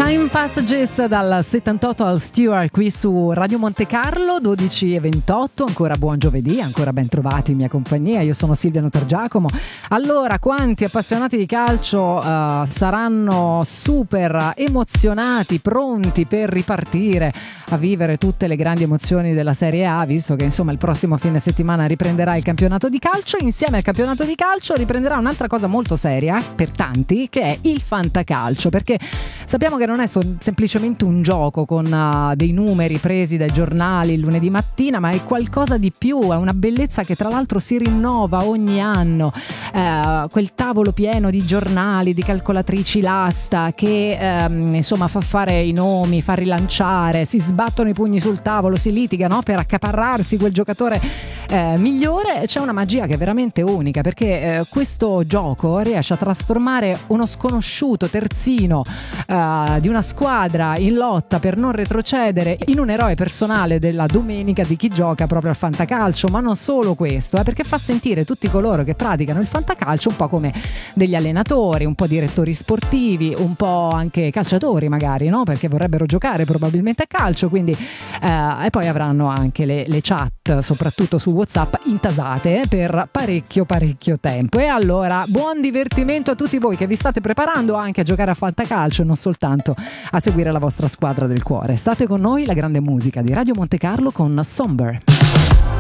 Time Passages dal 78 al Stewart qui su Radio Monte Carlo, 12:28. Ancora buon giovedì, ancora ben trovati in mia compagnia. Io sono Silvia Notargiacomo. Allora, quanti appassionati di calcio saranno super emozionati, pronti per ripartire a vivere tutte le grandi emozioni della Serie A, visto che insomma il prossimo fine settimana riprenderà il campionato di calcio. Insieme al campionato di calcio riprenderà un'altra cosa molto seria per tanti, che è il fantacalcio, perché sappiamo che non è semplicemente un gioco con dei numeri presi dai giornali il lunedì mattina, ma è qualcosa di più, è una bellezza che tra l'altro si rinnova ogni anno. Quel tavolo pieno di giornali, di calcolatrici l'asta che insomma fa fare i nomi, fa rilanciare, si sbattono i pugni sul tavolo, si litigano per accaparrarsi quel giocatore migliore. C'è una magia che è veramente unica, perché questo gioco riesce a trasformare uno sconosciuto terzino di una squadra in lotta per non retrocedere in un eroe personale della domenica di chi gioca proprio al fantacalcio. Ma non solo questo, perché fa sentire tutti coloro che praticano il fantacalcio un po' come degli allenatori, un po' direttori sportivi, un po' anche calciatori magari, no? Perché vorrebbero giocare probabilmente a calcio, quindi e poi avranno anche le chat, soprattutto su WhatsApp, intasate per parecchio tempo. E allora buon divertimento a tutti voi che vi state preparando anche a giocare a fantacalcio e non soltanto a seguire la vostra squadra del cuore. State con noi, la grande musica di Radio Monte Carlo con Somber.